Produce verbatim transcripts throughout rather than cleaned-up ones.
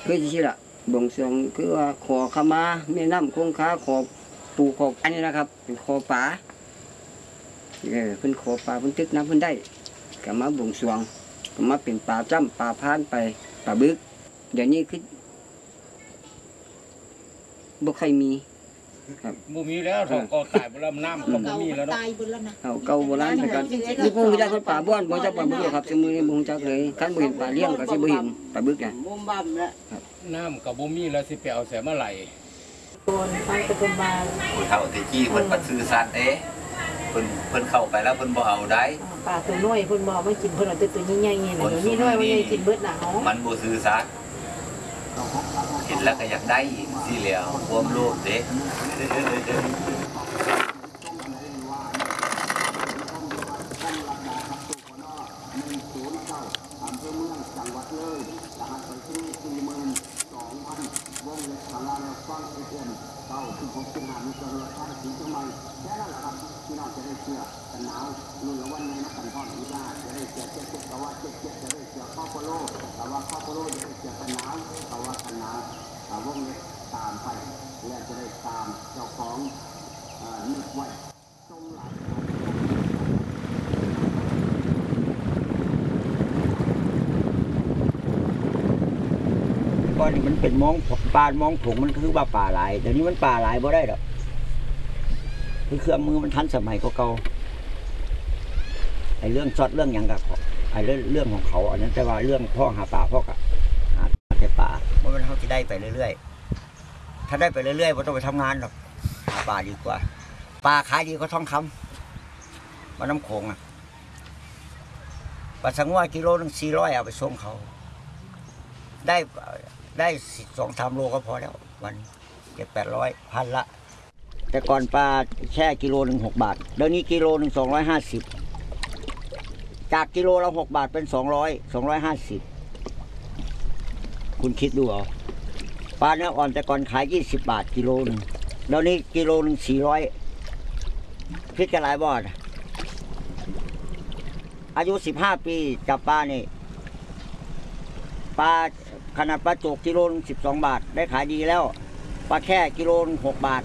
คือที่ละบวงสรวงคือว่าขอขมาแม่น้ำคงคาขอปู่ขออันนี้นะครับเป็นขอป่าเออเพิ่นขอป่าเพิ่นตึกน้ำเพิ่นได้ก็มาบวงสรวงก็มาเป็นป่าจ้ำป่าพานไปป่าบึกเดี๋ยวนี้คือบ่ใครมีครับบ่มีแล้วเขาก็ตายไปแล้วน้ำก็บ่มีแล้วเนาะตายไปแล้วนะเอาเก่าโบราณเหมือนกันนี่บ่ฮู้จักคนป่าบ้านบ่จักป่าบึกครับสมือนี้บ่ฮู้จักเลยคันบ่เห็นป่าเลี้ยงก็สิบ่เห็นป่าบึกน่ะมุมบั่มแล้วน้ำก็บ่มีแล้วสิไปเอาแสมาไหลโดนฟังตะกุมบาผู้เฒ่าที่จี้เพิ่นปัดซื้อสัตว์เด้เพิ่นเพิ่นเข้าไปแล้วเพิ่นบ่เอาได้ป่าตัวน้อยเพิ่นบ่ไม่กินเพิ่นเอาแต่ตัวใหญ่ๆนี่น่ะนี่น้อยมันใหญ่กินเบิดหนาวมันบ่ซื้อสัตว์เห็นแล้วก็อยากได้อีกสิแล้วความโลภเด้ก่อนนี่มันเป็นมองปลามองผงมันคือว่าป่าหลายเดี๋ยวนี้มันป่าหลายบ่ได้หรอกคือเครื่องมือมันทันสมัยก็เก่าไอ้เรื่องช็อตเรื่องอย่างกับไอ้เรื่องเรื่องของเขาอันนั้นแต่ว่าเรื่องพ่อหาป่าพ่อกับหาแต่ป่าเพราะมันเขาจะได้ไปเรื่อยๆถ้าได้ไปเรื่อยๆไม่ต้องไปทำงานหรอกหาป่าดีกว่าป่าขายดีก็ทองคำมาน้ำโขงอ่ะปลาสังว่ากิโลหนึ่งสี่ร้อยเอาไปส่งเขาได้ได้สองสามโลก็พอแล้ววันเจ็ดแปดร้อยพันละแต่ก่อนปลาแช่กิโลหนึ่งหกบาทเดี๋ยวนี้กิโลหนึ่งสองร้อยห้าสิบจากกิโลละหกบาทเป็นสองร้อยสองร้อยห้าสิบคุณคิดดูเอาปลาเนื้ออ่อนแต่ก่อนขายยี่สิบบาทกิโลหนึ่งเดี๋ยวนี้กิโลหนึ่งสี่ร้อยคิดกันหลายบาทอายุสิบห้าปีจับปลานี่ปลาขนาดปลาโจกกิโลนึงสิบสองบาทได้ขายดีแล้วปลาแค่กิโลนึงหกบาท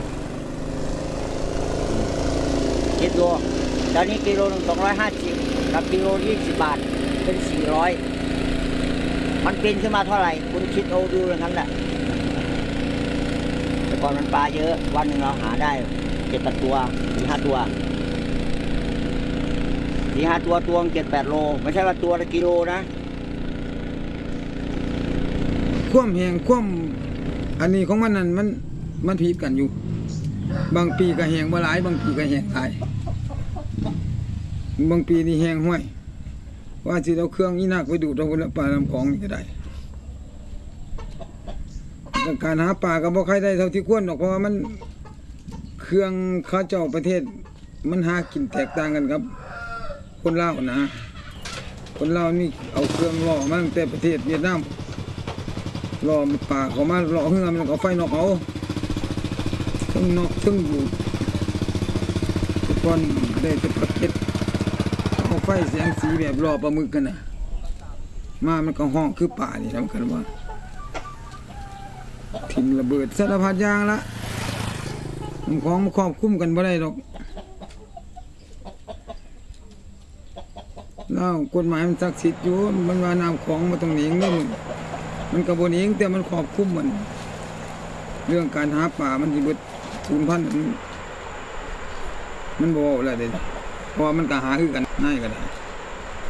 คิดดูตอนนี้กิโลนึงสองร้อยห้าสิบกับกิโลยี่สิบบาทเป็นสี่ร้อยมันเป็นขึ้นมาเท่าไหร่คุณคิดเอาดูอย่างนั้นแหละแต่ก่อนมันปลาเยอะวันหนึ่งเราหาได้เจ็ดแปดตัวสี่ห้าตัวสี่ห้าตัวตัวเจ็ดแปดโลไม่ใช่ว่าตัวละกิโลนะคว่ำแหงคว่ำอันนี้ของมันนั่นมันมันผิดกันอยู่บางปีก็แหงบ่หลายบางปีก็แหงหลายบางปีนี่แหงห้วยว่าสิเอาเครื่องอีนักไปดูดเอาปลาลำคลองนี่ก็ได้การหาปลาก็บ่ใครได้เท่าที่ควรหรอกเพราะว่ามันเครื่องข้าเจ้าประเทศมันหากินแตกต่างกันครับคนลาวนะคนลาวนี่เอาเครื่องล่อมาตั้งแต่ประเทศเวียดนามรอมันป่าเขามาหล่อเฮือมันเขาไฟนอกเอาซึ่งนอกซึ่งอยู่ก่อนได้จะประเทศเอาไฟแสงสีแบบรอปลาหมึกกันนะมามันก็ห้องคือป่านี่ทำกันว่าทิ้งระเบิดสารพัดยางละมันของมันครอบคุ้มกันบ่ได้หรอกแล้วกฎหมายมันศักดิ์สิทธิ์อยู่มันว่าน้ำของมาตรงนี้นี่มันกระบวนเองแต่มันครอบคลุมมันเรื่องการหาป่ามันที่เบิดศูนย์พันมันบอกอะไรเด็ดเพราะมันก็หาคือกันง่ายก็ได้